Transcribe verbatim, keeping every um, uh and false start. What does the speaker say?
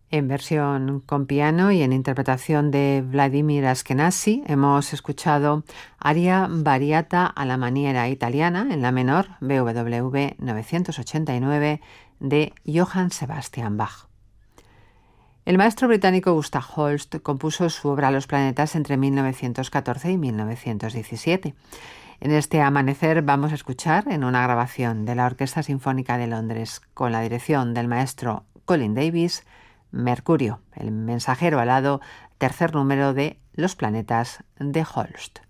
En versión con piano y en interpretación de Vladimir Askenazzi hemos escuchado Aria Variata a la maniera italiana en la menor B W V novecientos ochenta y nueve de Johann Sebastian Bach. El maestro británico Gustav Holst compuso su obra Los planetas entre mil novecientos catorce y mil novecientos diecisiete. En este amanecer vamos a escuchar en una grabación de la Orquesta Sinfónica de Londres con la dirección del maestro Colin Davis, Mercurio, el mensajero alado, tercer número de Los planetas de Holst.